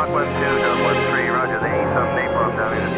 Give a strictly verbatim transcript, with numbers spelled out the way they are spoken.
Mach one two, Delta one three, roger, the sub Napalm down in